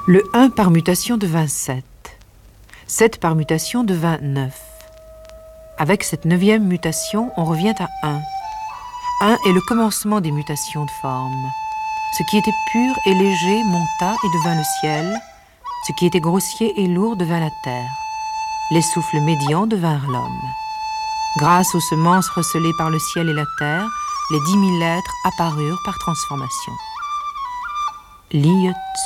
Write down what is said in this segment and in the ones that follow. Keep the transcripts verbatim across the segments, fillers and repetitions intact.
Le un par mutation devint sept. sept par mutation devint neuf. Avec cette neuvième mutation, on revient à un. un est le commencement des mutations de forme. Ce qui était pur et léger monta et devint le ciel. Ce qui était grossier et lourd devint la terre. Les souffles médians devinrent l'homme. Grâce aux semences recelées par le ciel et la terre, les dix mille êtres apparurent par transformation. Li Tzu.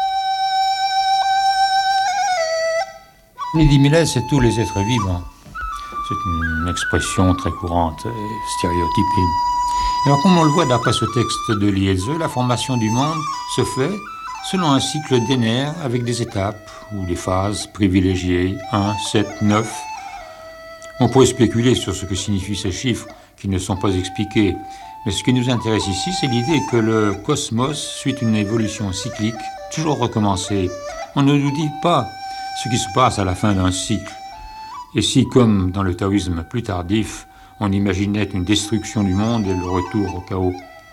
Les dix mille êtres, c'est tous les êtres vivants. C'est une expression très courante et stéréotypée. Alors, comme on le voit d'après ce texte de Li Tzu, la formation du monde se fait selon un cycle d'énergie avec des étapes ou des phases privilégiées, un, sept, neuf. On pourrait spéculer sur ce que signifient ces chiffres qui ne sont pas expliqués. Mais ce qui nous intéresse ici, c'est l'idée que le cosmos suit une évolution cyclique, toujours recommencée. On ne nous dit pas ce qui se passe à la fin d'un cycle. Et si, comme dans le taoïsme plus tardif, on imaginait une destruction du monde et le retour au chaos.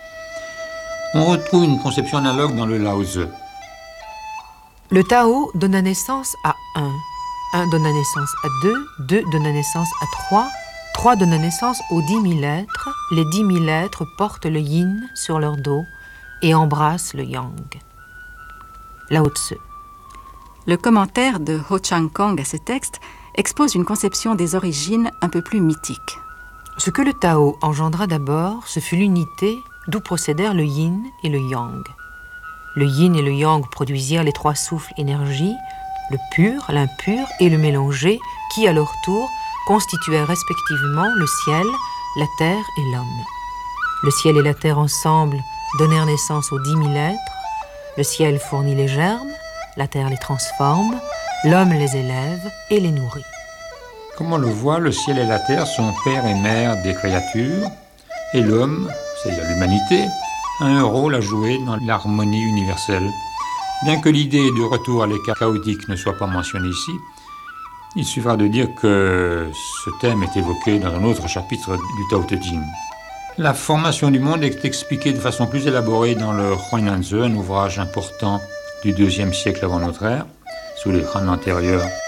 On retrouve une conception analogue dans le Lao Tzu. Le Tao donne naissance à un. un donne naissance à deux. deux donne naissance à trois. trois donne naissance aux dix mille êtres. Les dix mille êtres portent le yin sur leur dos et embrassent le yang. Lao Tzu. Le commentaire de Ho Chang Kong à ce texte expose une conception des origines un peu plus mythique. Ce que le Tao engendra d'abord, ce fut l'unité d'où procédèrent le yin et le yang. Le yin et le yang produisirent les trois souffles énergie, le pur, l'impur et le mélangé, qui à leur tour constituaient respectivement le ciel, la terre et l'homme. Le ciel et la terre ensemble donnèrent naissance aux dix mille êtres. Le ciel fournit les germes, la terre les transforme, l'homme les élève et les nourrit. Comme on le voit, le ciel et la terre sont père et mère des créatures, et l'homme, c'est-à-dire l'humanité, a un rôle à jouer dans l'harmonie universelle. Bien que l'idée du retour à l'écart chaotique ne soit pas mentionnée ici, il suffira de dire que ce thème est évoqué dans un autre chapitre du Tao Te Ching. La formation du monde est expliquée de façon plus élaborée dans le Huainanzi, un ouvrage important du deuxième siècle avant notre ère, sous les Han antérieurs